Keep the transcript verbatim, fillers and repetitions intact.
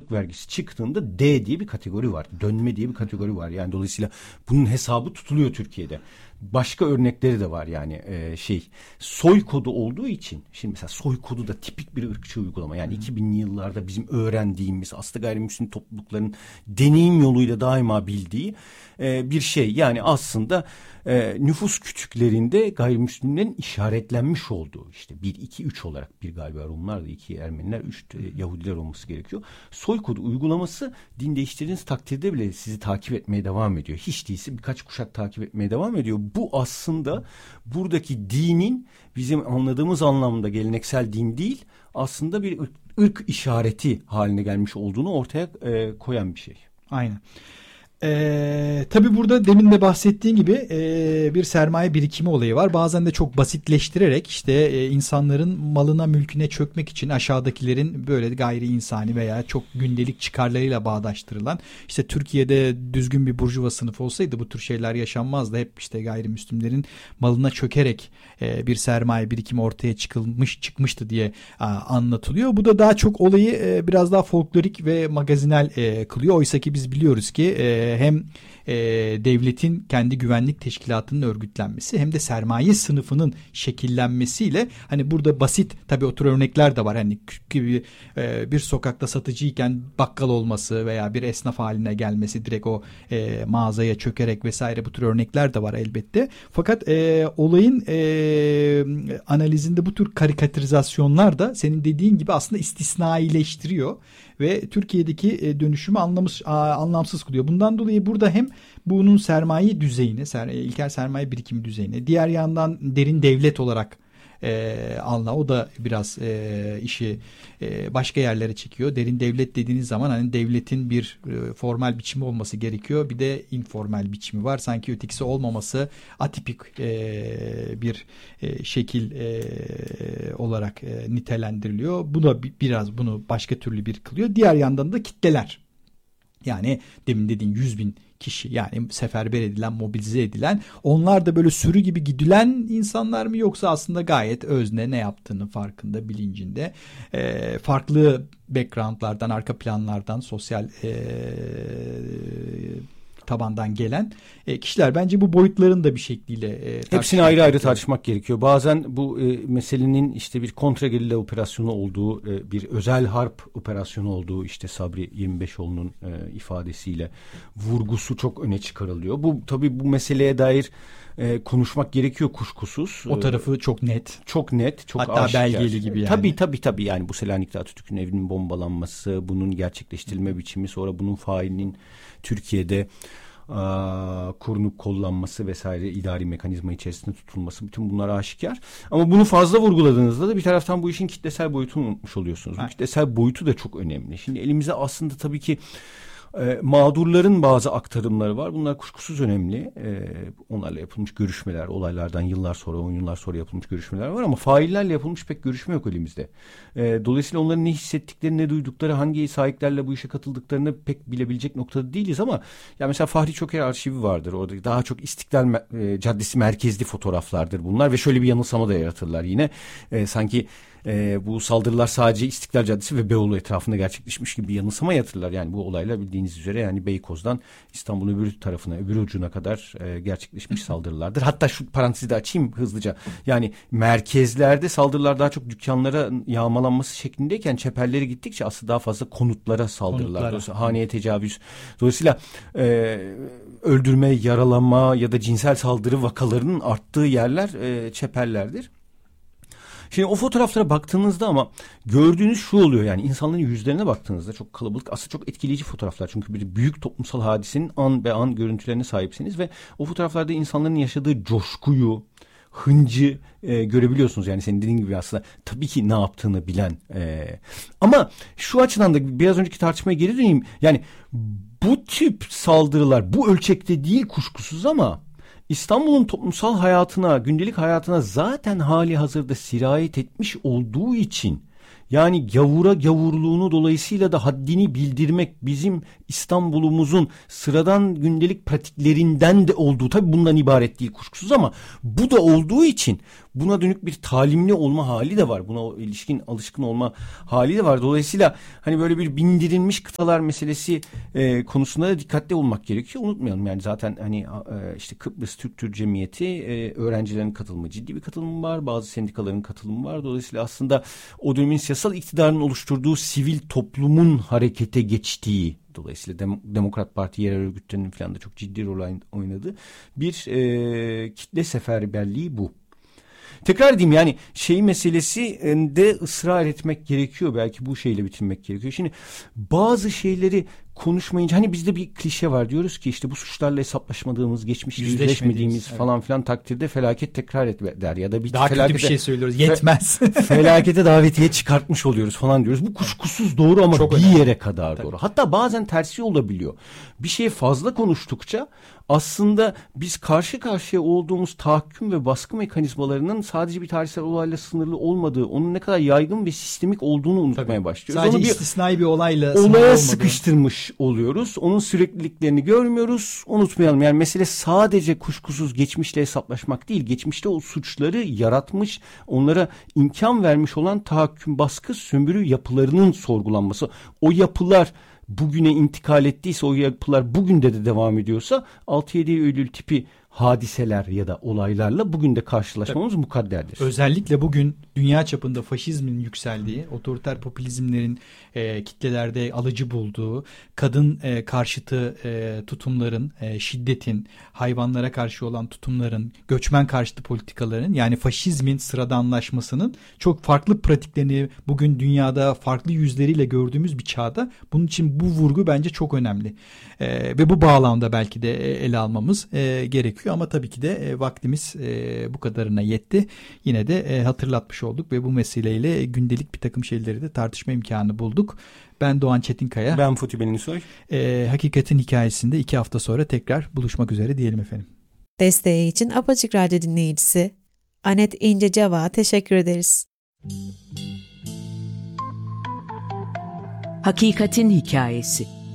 varlık vergisi çıktığında D diye bir kategori var. Dönme diye bir kategori var. Yani dolayısıyla bunun hesabı tutuluyor Türkiye'de. Başka örnekleri de var yani e, şey soy kodu olduğu için. Şimdi mesela soy kodu da tipik bir ırkçı uygulama. Yani iki binli yıllarda bizim öğrendiğimiz aslında gayrimüslim toplulukların deneyim yoluyla daima bildiği e, bir şey. Yani aslında e, nüfus kütüklerinde gayrimüslimlerin işaretlenmiş olduğu işte bir, iki, üç olarak bir galiba Rumlar da iki Ermeniler, üç e, Yahudiler olması gerekiyor. Soy kodu uygulaması din değiştirdiğiniz takdirde bile sizi takip etmeye devam ediyor. Hiç değilse birkaç kuşak takip etmeye devam ediyor. Bu aslında buradaki dinin bizim anladığımız anlamda geleneksel din değil, aslında bir ırk, ırk işareti haline gelmiş olduğunu ortaya e, koyan bir şey. Aynen. Ee, tabii burada demin de bahsettiğin gibi e, bir sermaye birikimi olayı var. Bazen de çok basitleştirerek işte e, insanların malına mülküne çökmek için aşağıdakilerin böyle gayri insani veya çok gündelik çıkarlarıyla bağdaştırılan, işte Türkiye'de düzgün bir burjuva sınıfı olsaydı bu tür şeyler yaşanmazdı. Hep işte gayrimüslimlerin malına çökerek e, bir sermaye birikimi ortaya çıkılmış çıkmıştı diye a, anlatılıyor. Bu da daha çok olayı e, biraz daha folklorik ve magazinel e, kılıyor. Oysa ki biz biliyoruz ki e, hem e, devletin kendi güvenlik teşkilatının örgütlenmesi hem de sermaye sınıfının şekillenmesiyle, hani burada basit tabii o tür örnekler de var. Hani gibi e, bir sokakta satıcıyken bakkal olması veya bir esnaf haline gelmesi, direkt o e, mağazaya çökerek vesaire, bu tür örnekler de var elbette. Fakat e, olayın e, analizinde bu tür karikatürizasyonlar da senin dediğin gibi aslında istisnaileştiriyor ve Türkiye'deki dönüşümü anlamsız, anlamsız kılıyor. Bundan dolayı burada hem bunun sermaye düzeyini, ser, ilkel sermaye birikimi düzeyini, diğer yandan derin devlet olarak e, anla, o da biraz e, işi e, başka yerlere çekiyor. Derin devlet dediğiniz zaman hani devletin bir e, formal biçimi olması gerekiyor. Bir de informal biçimi var. Sanki ötekisi olmaması atipik e, bir e, şekil e, olarak e, nitelendiriliyor. Bu da biraz bunu başka türlü bir kılıyor. Diğer yandan da kitleler. Yani demin dediğin yüz bin kişi, yani seferber edilen, mobilize edilen, onlar da böyle sürü gibi gidilen insanlar mı, yoksa aslında gayet özne, ne yaptığını farkında, bilincinde, e, farklı backgroundlardan, arka planlardan, sosyal e, tabandan gelen e, kişiler. Bence bu boyutların da bir şekliyle e, hepsini ayrı ayrı tartışmak gerekiyor. Bazen bu e, meselenin işte bir kontragerilla operasyonu olduğu, e, bir özel harp operasyonu olduğu, işte Sabri Yirmibeşoğlu'nun e, ifadesiyle vurgusu çok öne çıkarılıyor. Bu tabii bu meseleye dair e, konuşmak gerekiyor kuşkusuz. O tarafı çok net. Çok net, çok hatta aşikar. Belgeli gibi yani. Tabii tabii tabii yani bu Selanik'te Atatürk'ün evinin bombalanması, bunun gerçekleştirilme biçimi, sonra bunun failinin Türkiye'de a, korunup kollanması vesaire, idari mekanizma içerisinde tutulması, bütün bunlar aşikar. Ama bunu fazla vurguladığınızda da bir taraftan bu işin kitlesel boyutunu unutmuş oluyorsunuz. Bu kitlesel boyutu da çok önemli. Şimdi elimize aslında tabii ki E, mağdurların bazı aktarımları var. Bunlar kuşkusuz önemli. E, onlarla yapılmış görüşmeler, olaylardan yıllar sonra, on yıllar sonra yapılmış görüşmeler var ama faillerle yapılmış pek görüşme yok elimizde. E, dolayısıyla onların ne hissettiklerini, ne duydukları, hangi sahiplerle bu işe katıldıklarını pek bilebilecek noktada değiliz ama ya mesela Fahri Çoker arşivi vardır. Orada daha çok İstiklal e, Caddesi merkezli fotoğraflardır bunlar ve şöyle bir yanılsama da yaratırlar yine. E, sanki Ee, bu saldırılar sadece İstiklal Caddesi ve Beyoğlu etrafında gerçekleşmiş gibi bir yanılsama yatırlar. Yani bu olaylar bildiğiniz üzere yani Beykoz'dan İstanbul'un öbür tarafına, öbür ucuna kadar e, gerçekleşmiş saldırılardır. Hatta şu parantezi de açayım hızlıca. Yani merkezlerde saldırılar daha çok dükkanlara yağmalanması şeklindeyken çeperleri gittikçe aslında daha fazla konutlara saldırılar. Dolayısıyla haneye tecavüz. Dolayısıyla e, öldürme, yaralama ya da cinsel saldırı vakalarının arttığı yerler e, çeperlerdir. Şimdi o fotoğraflara baktığınızda ama gördüğünüz şu oluyor, yani insanların yüzlerine baktığınızda çok kalabalık, aslında çok etkileyici fotoğraflar. Çünkü bir büyük toplumsal hadisenin an be an görüntülerine sahipsiniz ve o fotoğraflarda insanların yaşadığı coşkuyu, hıncı e, görebiliyorsunuz. Yani senin dediğin gibi aslında tabii ki ne yaptığını bilen. E, ama şu açıdan da biraz önceki tartışmaya geri döneyim. Yani bu tip saldırılar bu ölçekte değil kuşkusuz ama İstanbul'un toplumsal hayatına, gündelik hayatına zaten hali hazırda sirayet etmiş olduğu için, yani gavura gavurluğunu dolayısıyla da haddini bildirmek bizim İstanbul'umuzun sıradan gündelik pratiklerinden de olduğu, tabii bundan ibaret değil kuşkusuz ama bu da olduğu için buna dönük bir talimli olma hali de var. Buna ilişkin alışkın olma hali de var. Dolayısıyla hani böyle bir bindirilmiş kıtalar meselesi e, konusunda da dikkatli olmak gerekiyor. Unutmayalım yani zaten hani e, işte Kıbrıs Türk Türk Cemiyeti e, öğrencilerin katılımı, ciddi bir katılımı var. Bazı sendikaların katılımı var. Dolayısıyla aslında o dönemin siyasal iktidarın oluşturduğu sivil toplumun harekete geçtiği, dolayısıyla Dem- Demokrat Parti yerel örgütlerinin falan da çok ciddi rol oynadığı bir e, kitle seferberliği bu. Tekrar edeyim yani şey meselesi de ısrar etmek gerekiyor. Belki bu şeyle bitirmek gerekiyor. Şimdi bazı şeyleri konuşmayınca hani bizde bir klişe var, diyoruz ki işte bu suçlarla hesaplaşmadığımız, geçmişte yüzleşmediğimiz evet. falan filan takdirde felaket tekrar eder ya da bir daha felakete, kötü bir şey söylüyoruz, yetmez. felakete davetiye çıkartmış oluyoruz falan diyoruz. Bu kuşkusuz doğru ama çok bir önemli. Yere kadar Tabii. doğru. Hatta bazen tersi olabiliyor. Bir şeye fazla konuştukça aslında biz karşı karşıya olduğumuz tahakküm ve baskı mekanizmalarının sadece bir tarihsel olayla sınırlı olmadığı, onun ne kadar yaygın ve sistemik olduğunu unutmaya Tabii. başlıyoruz. Sadece Onu bir istisnai bir olayla olaya sıkıştırmış oluyoruz. Onun sürekliliklerini görmüyoruz. Unutmayalım yani mesele sadece kuşkusuz geçmişle hesaplaşmak değil. Geçmişte o suçları yaratmış, onlara imkan vermiş olan tahakküm, baskı, sömürü yapılarının sorgulanması. O yapılar bugüne intikal ettiyse, o yapılar bugün de de devam ediyorsa altı yedi Eylül tipi hadiseler ya da olaylarla bugün de karşılaşmamız Tabii. mukadderdir. Özellikle bugün dünya çapında faşizmin yükseldiği, otoriter popülizmlerin e, kitlelerde alıcı bulduğu, kadın e, karşıtı e, tutumların, e, şiddetin, hayvanlara karşı olan tutumların, göçmen karşıtı politikaların, yani faşizmin sıradanlaşmasının çok farklı pratiklerini bugün dünyada farklı yüzleriyle gördüğümüz bir çağda bunun için bu vurgu bence çok önemli. E, ve bu bağlamda belki de ele almamız e, gerekiyor. Ama tabii ki de e, vaktimiz e, bu kadarına yetti. Yine de e, hatırlatmış olduk ve bu meseleyle gündelik bir takım şeyleri de tartışma imkanı bulduk. Ben Doğan Çetinkaya. Ben Futi Benlisoy. E, Hakikatin Hikayesi'nde iki hafta sonra tekrar buluşmak üzere diyelim efendim. Desteği için Apaçık Radyo dinleyicisi Anet İnce Cevap'a teşekkür ederiz. Hakikatin Hikayesi.